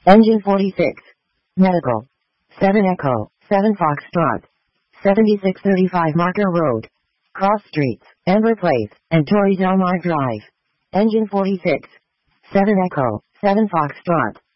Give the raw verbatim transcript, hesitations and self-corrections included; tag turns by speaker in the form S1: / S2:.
S1: Engine forty-six. Medical. seven Echo, seven Foxtrot. seventy-six thirty-five Marker Road. Cross Streets, Amber Place, and Torrey Delmar Drive. Engine forty-six. seven Echo, seven Foxtrot.